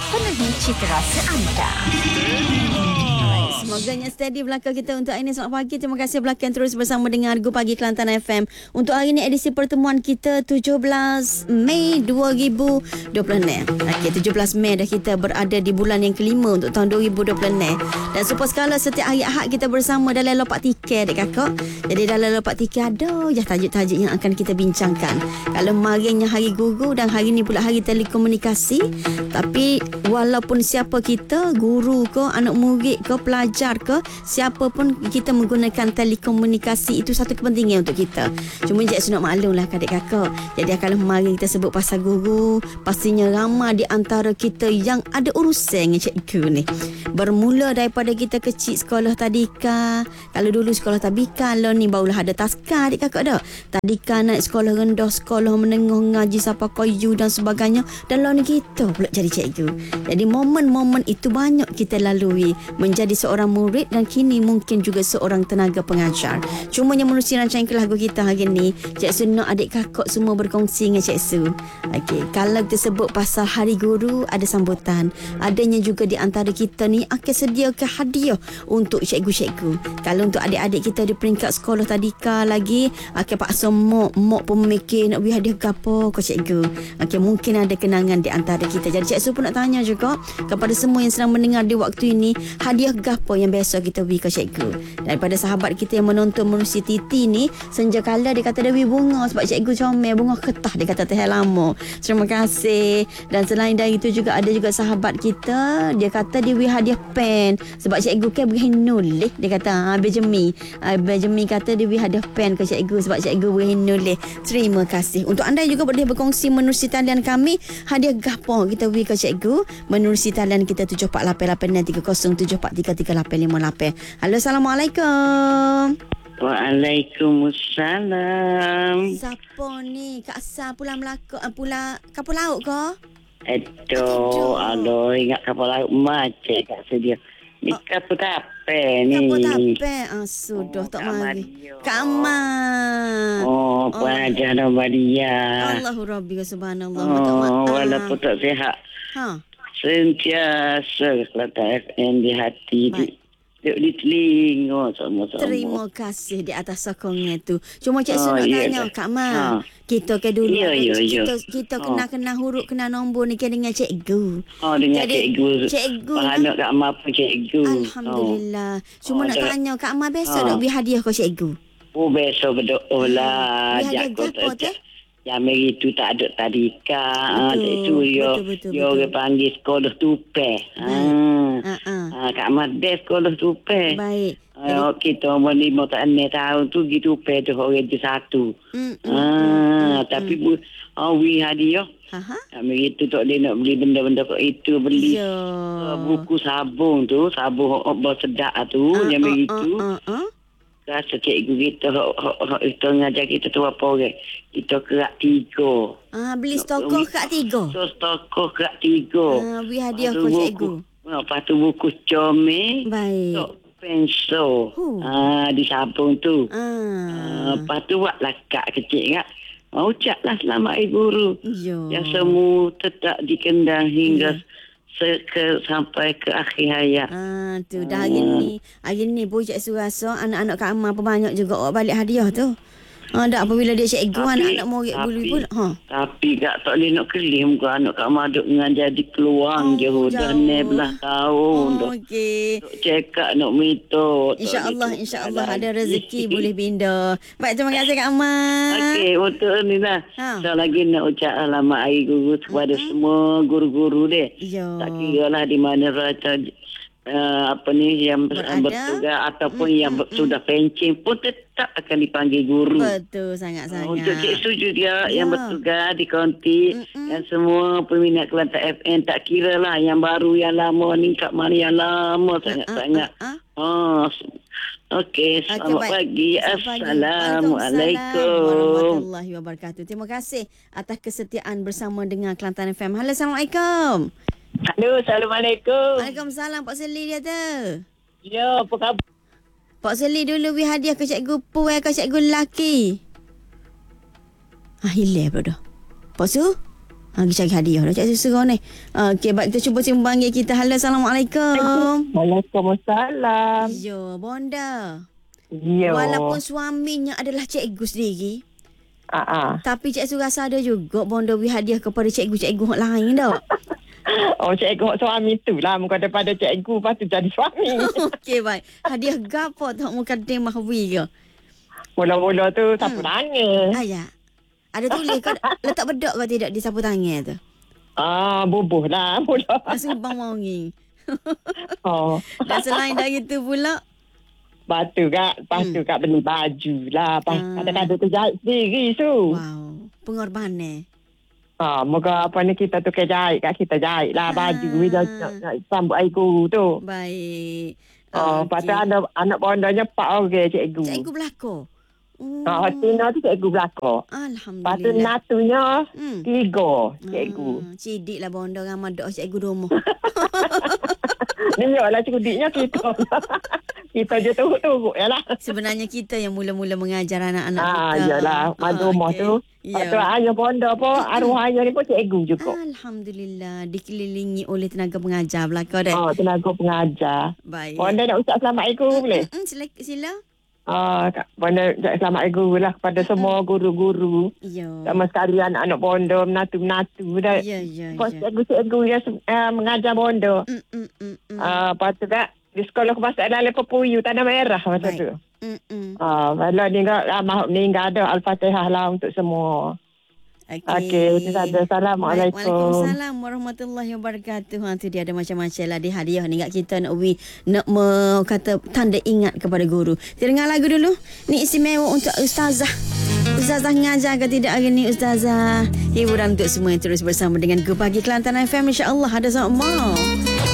penuhi cita rasa anda. Semoganya steady belakang kita untuk hari ini. Selamat pagi. Terima kasih belakang terus bersama dengan Argo Pagi Kelantan FM. Untuk hari ini edisi pertemuan kita 17 Mei 2026. Okey, 17 Mei dah kita berada di bulan yang kelima untuk tahun 2026. Dan super skala setiap hari Ahad kita bersama dalam Lopak Tiket dek kakak. Jadi dalam Lopak Tiket ada je tajuk-tajuk yang akan kita bincangkan. Kalau kemarinnya hari guru dan hari ini pula hari telekomunikasi. Tapi walaupun siapa kita, guru ke, anak murid ke, pelajar ke, siapa pun kita menggunakan telekomunikasi itu satu kepentingan untuk kita. Cuma Cik nak maklum lah adik-kakak. Jadi kalau kemarin kita sebut pasal guru, pastinya ramai di antara kita yang ada urusan dengan cikgu ni. Bermula daripada kita kecil sekolah tadika. Kalau dulu sekolah tabika, lo ni barulah ada taska adik-kakak dah. Tadika naik sekolah rendah, sekolah menengah, ngaji sampai kayu dan sebagainya. Dan lo ni kita pula jadi cikgu. Jadi momen-momen itu banyak kita lalui menjadi seorang murid dan kini mungkin juga seorang tenaga pengajar. Cuma yang menerusi rancangan lagu kita hari ni, Cik Su nak adik kakak semua berkongsi dengan Cik Su. Okey, kalau kita sebut pasal Hari Guru, ada sambutan. Adanya juga di antara kita ni akan sediakan hadiah untuk cikgu-cikgu. Kalau untuk adik-adik kita di peringkat sekolah tadika lagi, akan paksa mak pun memikir nak beri hadiah ke apa ke cikgu. Okey, mungkin ada kenangan di antara kita. Jadi Cik Su pun nak tanya juga kepada semua yang sedang mendengar di waktu ini, hadiah gapo yang biasa kita beri ke cikgu. Daripada sahabat kita yang menonton menerusi Titi ni, senja kala dia kata dia beri bunga sebab cikgu comel, bunga ketah dia kata teh lama. Terima kasih. Dan selain dari itu juga ada juga sahabat kita, dia kata dia beri hadiah pen sebab cikgu kan beri nulis. Dia kata Benjamin kata dia beri hadiah pen ke cikgu sebab cikgu beri nulis. Terima kasih. Untuk anda juga boleh berkongsi menerusi talian kami, hadiah gapo kita beri ke cikgu menerusi talian kita 74863074335858. Halo, Assalamualaikum. Waalaikumsalam. Siapa ni? Kak Sa pula Melaka, pula kapal laut ke? Aduh, ingat kapal laut macam kat sedia. Ni kapal tape ni. Kapal tape. Sudah tak mari. Kak Amal. Pelajar nama dia. Allahu Rabbi subhanallah. Walaupun tak sihat. Sentiasa Kelantan FM di hati. Di telinga sama-sama. Terima kasih di atas sokongan tu. Cuma Cik Su nak tanya Kak Ma. Kita ke dulu kita kena huruf, kena nombor ni kan dengan cikgu. Dengan cikgu. Cikgu anak Kak Ma pun cikgu. Alhamdulillah. Cuma nak tanya Kak Ma, besok nak beri hadiah ke cikgu? Besok berdoa lah. Beri hadiah gapo tu? Yang mari tu tak ada tadika. Itu yo panggil sekolah tupe. Kak Mat Des sekolah tupe. Baik. Kita umur 5 tahun tu gitu tupe tu orang di satu. Tapi we hadiah. Kami itu tak dia nak beli benda-benda kok itu beli buku sabun bersedak tu yang begitu. Rasa cikgu kita kita ngajar kita tu apa orang. Kita kerak 3. Beli stokoh kerak 3. Stokoh kerak 3. Beri hadiah ke cikgu. Lepas tu buku comel. Baik. Pensel. Di sabun tu. Lepas tu buatlah kak kecil kan. Ucaplah selamat Hari Guru. Yang semua tetap dikendang hingga sampai ke akhir hayat. Tu dah hari ni boy Cik Su rasa anak-anak Kak Amal pun banyak juga balik hadiah tu. Tak apabila dia cikgu anak-anak murid bulu pun. Tapi tak boleh nak kelim ke anak Kak Amal duk mengajar di keluang jauh dah 11 tahun dah. Okey. Cekak nak minta. InsyaAllah ada rezeki boleh pindah. Baik, terima kasih Kak Amal. Okey, untuk ni lah. Saya lagi nak ucap selamat Hari Guru kepada semua guru-guru dia. Tak kira lah di mana rata yang bertugas ataupun yang sudah pencen pun tetap akan dipanggil guru. Betul sangat-sangat. Untuk Cik Su juga yang bertugas di konti dan semua peminat Kelantan FM, tak kira lah yang baru yang lama ni, Kak Mari yang lama sangat-sangat. Okey, selamat pagi. Assalamualaikum warahmatullahi wabarakatuh. Terima kasih atas kesetiaan bersama dengan Kelantan FM. Halo, Assalamualaikum. Halo, Assalamualaikum. Waalaikumsalam. Pak Seli dia tu. Ya, apa khabar? Pak Seli dulu beri hadiah ke cikgu puan ke cikgu lelaki. Hilang pula dah. Pak Su? Cari hadiah dah Cik Susah ni. Okey, baik kita cuba sembang kita. Halo, Assalamualaikum. Waalaikumsalam. Yo, Bonda. Yo. Walaupun suaminya adalah cikgu sendiri, tapi Cik Su rasa ada juga Bonda beri hadiah kepada cikgu-cikgu lain dah. Oh, cikgu suami tu lah. Muka daripada cikgu, lepas tu jadi suami. Okey, baik. Hadiah gapo tak mukadimah beri ke? Mula-mula tu sapu tangan. Ya. Ada tulis kau letak bedok kau tidak di sapu tangan tu? Bubuh lah mula. Langsung bang wangi. Oh. Dan selain dari itu pula? Lepas tu kak beli baju lah. Kadang-kadang tu jahit sendiri tu. Wow. Pengorbanan. Moga apa ni kita tu jahit kat kita jahit lah baju. Bila nak sambut air guru tu. Baik. Lepas tu anak bondanya 4 orang cikgu. Cikgu belakang? Tina tu cikgu belakang. Alhamdulillah. Lepas tu Natunya 3 cikgu. Cidik lah Bonda ramai doa cikgu domo. Ni lah cikgu-cikgunya kita. Kita je turut-turut ya lah. Sebenarnya kita yang mula-mula mengajar anak-anak kita. Yalah. Madu rumah tu. Lepas tu ayah Bonda pun, arwah ayah ni pun cikgu juga. Alhamdulillah. Dikelilingi oleh tenaga pengajar belakang dah. Tenaga pengajar. Baik. Bonda nak ucap selamat hari guru boleh? Sila. Bonda ucap selamat hari guru lah kepada semua guru-guru. Ya. Sama sekali anak-anak Bonda, menatu-menatu. Ya. Cikgu-cikgu yang mengajar Bonda. Lepas tu kak, di sekolah kebangsaan Lepah Puyu, Tanah Merah masa tu. Kalau meninggal ada Al-Fatihah lah untuk semua. Okey, itu saja. Assalamualaikum. Waalaikumsalam warahmatullahi wabarakatuh. Itu dia ada macam-macam lah di hadiah ni kat kita nak kata tanda ingat kepada guru. Kita dengar lagu dulu. Ni istimewa untuk Ustazah. Ustazah ngajar ke tidak hari ni Ustazah? Hiburan untuk semua yang terus bersama dengan Go Pagi Kelantan FM. InsyaAllah ada sama.